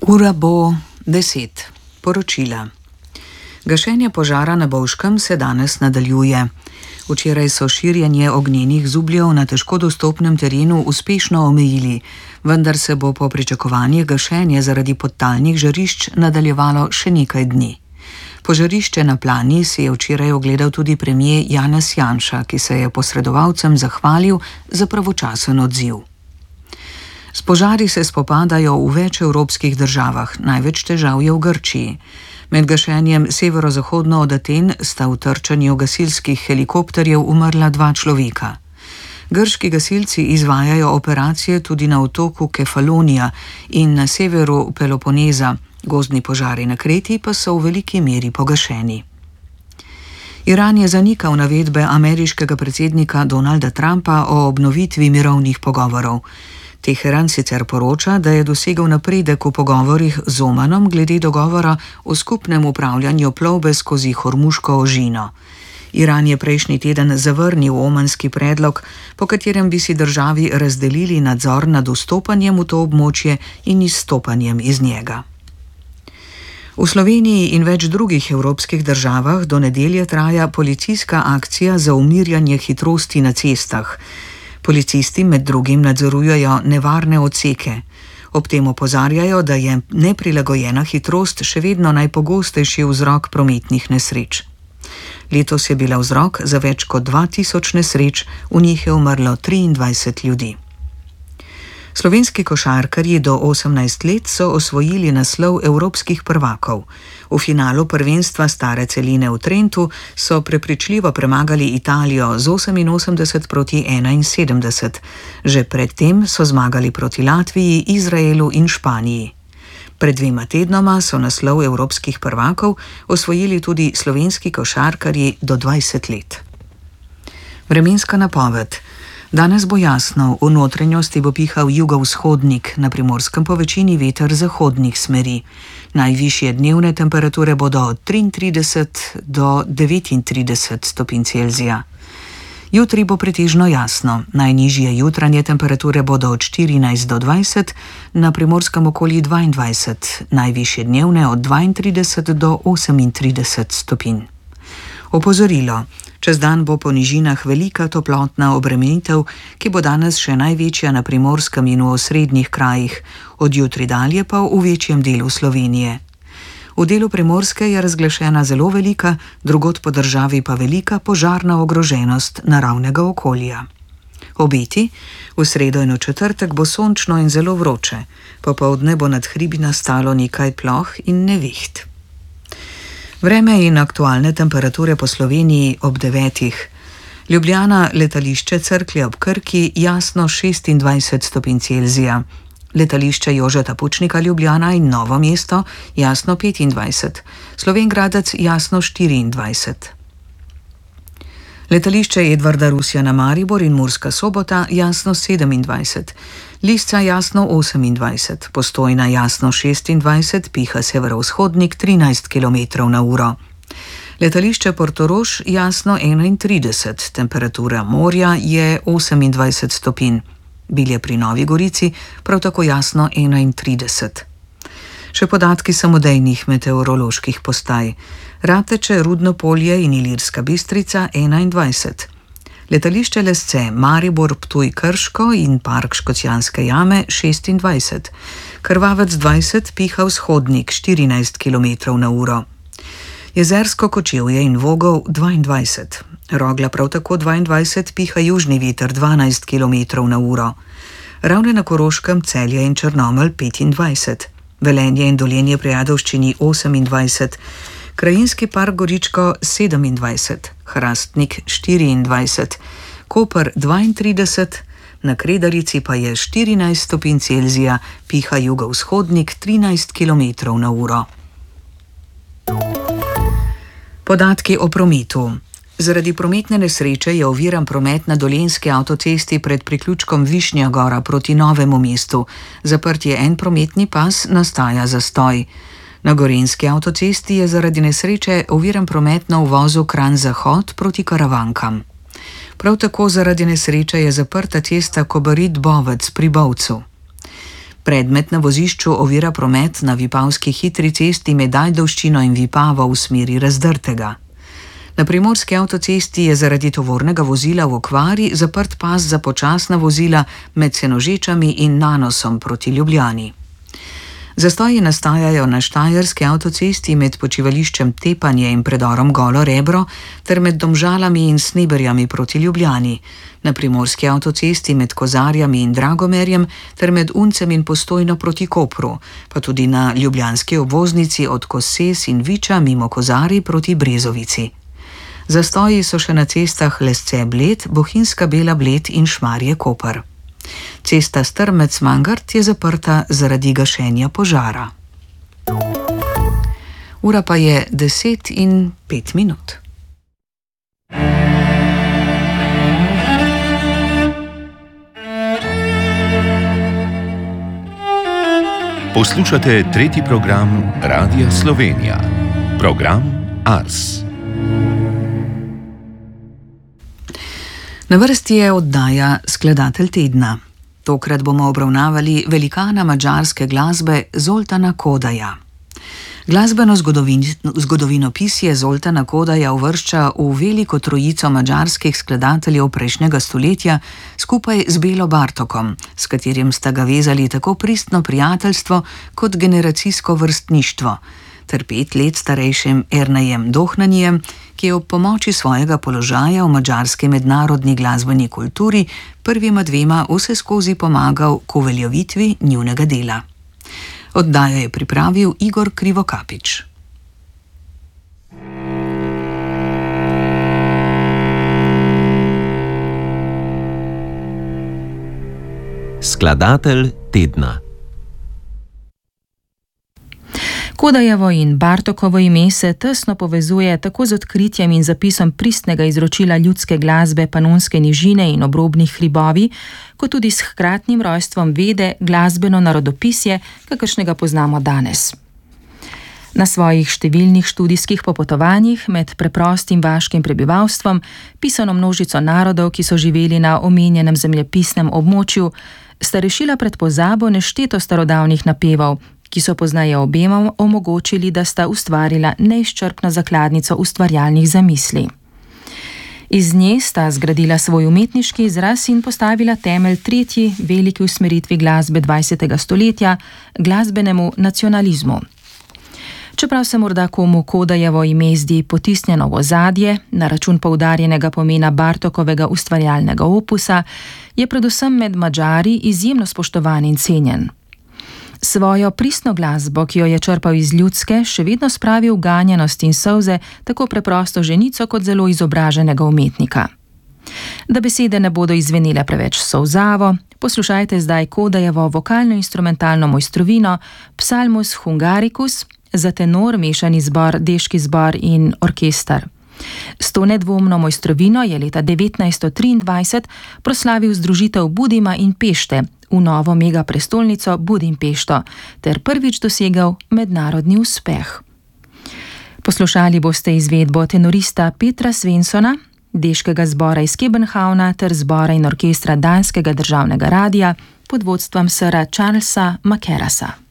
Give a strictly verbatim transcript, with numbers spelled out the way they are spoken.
Ura bo deset. Poročila. Gašenje požara na Bovškem se danes nadaljuje. Včeraj so širjenje ognjenih zubljev na težko dostopnem terenu uspešno omejili, vendar se bo po pričakovanjih gašenje zaradi podtalnih žarišč nadaljevalo še nekaj dni. Požarišče na Plani si je včeraj ogledal tudi premier Janez Janša, ki se je posredovalcem zahvalil za pravočasen odziv. S požari se spopadajo v več evropskih državah, največ težav je v Grčiji. Med gašenjem severozahodno od Aten sta v trčanju gasilskih helikopterjev umrla dva človeka. Grški gasilci izvajajo operacije tudi na otoku Kefalonija in na severu Peloponeza, gozdni požari na Kreti pa so v veliki meri pogašeni. Iran je zanikal navedbe ameriškega predsednika Donalda Trumpa o obnovitvi mirovnih pogovorov. Teheran sicer poroča, da je dosegel napredek v pogovorih z Omanom glede dogovora o skupnem upravljanju plovbe skozi Hormuško ožino. Iran je prejšnji teden zavrnil omanski predlog, po katerem bi si državi razdelili nadzor nad vstopanjem v to območje in izstopanjem iz njega. V Sloveniji in več drugih evropskih državah do nedelje traja policijska akcija za umirjanje hitrosti na cestah. Policisti med drugim nadzorujejo nevarne odseke. Ob tem opozarjajo, da je neprilagojena hitrost še vedno najpogostejši vzrok prometnih nesreč. Letos je bila vzrok za več kot dva tisoč nesreč, v njih je umrlo triindvajset ljudi. Slovenski košarkarji do osemnajst let so osvojili naslov evropskih prvakov. V finalu prvenstva stare celine v Trentu so prepričljivo premagali Italijo z oseminosemdeset proti enainsedemdeset. Že predtem so zmagali proti Latviji, Izraelu in Španiji. Pred dvema tednoma so naslov evropskih prvakov osvojili tudi slovenski košarkarji do dvajset let. Vremenska napoved. Danes bo jasno, v notranjosti bo pihal jugovzhodnik, na Primorskem po večini veter zahodnih smeri. Najvišje dnevne temperature bodo od triintrideset do devetintrideset stopinj Celzija. Jutri bo pretežno jasno, najnižje jutranje temperature bodo od štirinajst do dvajset, na Primorskem okoli dvaindvajset, najvišje dnevne od dvaintrideset do osemintrideset stopinj. Opozorilo. Čez dan bo po nižinah velika toplotna obremenitev, ki bo danes še največja na Primorskem in v osrednjih krajih, od jutri dalje pa v večjem delu Slovenije. V delu Primorske je razglašena zelo velika, drugod po državi pa velika požarna ogroženost naravnega okolja. Obeti, v sredo in v četrtek bo sončno in zelo vroče, popoldne bo nad hribi nastalo nekaj ploh in neviht. Vreme in aktualne temperature po Sloveniji ob devetih. Ljubljana, letališče Cerklje ob Krki, jasno šestindvajset stopinj Celzija. Letališče Jožeta Pučnika Ljubljana in Novo mesto, jasno petindvajset. Slovenj Gradec, jasno štiriindvajset. Letališče Edvarda Rusjana Maribor in Murska Sobota, jasno sedemindvajset. Lisca jasno osemindvajset, Postojna jasno šestindvajset, piha severovzhodnik trinajst kilometrov na uro. Letališče Portorož jasno enaintrideset, temperatura morja je osemindvajset stopinj. Bilje pri Novi Gorici prav tako jasno enaintrideset. Še podatki samodejnih meteoroloških postaj. Rateče, Rudno polje in Ilirska Bistrica enaindvajset. Letališče Lesce, Maribor, Ptuj, Krško in Park Škocjanske jame šestindvajset. Krvavec dvajset, piha vzhodnik štirinajst kilometrov na uro. Jezersko Kočevje in Vogov dvaindvajset. Rogla prav tako dvaindvajset, piha južni veter dvanajst kilometrov na uro. Ravne na Koroškem, Celje in Črnomelj petindvajset. Velenje in Dolenje pri Ajdovščini osemindvajset. Krajinski park Goričko sedemindvajset, Hrastnik štiriindvajset, Koper dvaintrideset, na Kredarici pa je štirinajst stopinj Celzija, piha jugovzhodnik trinajst kilometrov na uro. Podatki o prometu. Zaradi prometne nesreče je oviran promet na Dolenjski avtocesti pred priključkom Višnja Gora proti Novemu mestu. Zaprt je en prometni pas, nastaja zastoj. Na Gorenjski avtocesti je zaradi nesreče oviran promet na uvozu Kranj-Zahod proti Karavankam. Prav tako zaradi nesreče je zaprta cesta Kobarid-Bovec pri Bovcu. Predmet na vozišču ovira promet na vipavski hitri cesti med Ajdovščino in Vipavo v smeri Razdrtega. Na primorski avtocesti je zaradi tovornega vozila v okvari zaprt pas za počasna vozila med Senožečami in Nanosom proti Ljubljani. Zastoji nastajajo na štajerski avtocesti med počivališčem Tepanje in predorom Golo Rebro ter med Domžalami in Sneberjami proti Ljubljani, na primorski avtocesti med Kozarjami in Dragomerjem ter med Uncem in Postojno proti Kopru, pa tudi na ljubljanski obvoznici od Koses in Viča mimo Kozarij proti Brezovici. Zastoji so še na cestah Lesce-Bled, Bohinjska Bela-Bled in Šmarje-Koper. Cesta Strmec-Mangart je zaprta zaradi gašenja požara. Ura pa je deset in pet minut. Poslušate tretji program Radia Slovenija. Program Ars. Na vrsti je oddaja Skladatelj tedna. Tokrat bomo obravnavali velikana madžarske glasbe Zoltana Kodaja. Glasbeno zgodovin, zgodovinopisje Zoltana Kodaja uvršča v veliko trojico madžarskih skladateljev prejšnjega stoletja skupaj z Belo Bartokom, s katerim sta ga vezali tako pristno prijateljstvo kot generacijsko vrstništvo, ter pet let starejšim Ernejem Dohnanjem, ki je ob pomoči svojega položaja v madžarski mednarodni glasbeni kulturi prvima dvema vseskozi pomagal k uveljavitvi njunega dela. Oddajo je pripravil Igor Krivokapič. Skladatelj tedna. Kodajevo in Bartokovo ime se tesno povezuje tako z odkritjem in zapisom pristnega izročila ljudske glasbe Panonske nižine in obrobnih hribovi, kot tudi s hkratnim rojstvom vede glasbeno narodopisje, kakršnega poznamo danes. Na svojih številnih študijskih popotovanjih med preprostim vaškim prebivalstvom, pisano množico narodov, ki so živeli na omenjenem zemljepisnem območju, sta rešila pred pozabo nešteto starodavnih napevov, ki so poznaje obema omogočili, da sta ustvarila neizčrpno zakladnico ustvarjalnih zamisli. Iz nje sta zgradila svoj umetniški izraz in postavila temelj tretji veliki usmeritvi glasbe dvajsetega stoletja, glasbenemu nacionalizmu. Čeprav se morda komu Kodajevo ime zdi potisnjeno v ozadje, na račun poudarjenega pomena Bartokovega ustvarjalnega opusa, je predvsem med Madžari izjemno spoštovan in cenjen. Svojo pristno glasbo, ki jo je črpal iz ljudske, še vedno spravi v ganjenost in solze tako preprosto ženico kot zelo izobraženega umetnika. Da besede ne bodo izvenile preveč solzavo, poslušajte zdaj Kodajevo vokalno-instrumentalno mojstrovino Psalmus Hungaricus za tenor, mešani zbor, deški zbor in orkester. S to nedvomno mojstrovino je leta devetnajststo triindvajset proslavil združitev Budima in Pešte v novo mega prestolnico Budimpešto ter prvič dosegel mednarodni uspeh. Poslušali boste izvedbo tenorista Petra Svensona, deškega zbora iz Kebenhavna ter zbora in orkestra Danskega državnega radia pod vodstvom sira Charlesa Makerasa.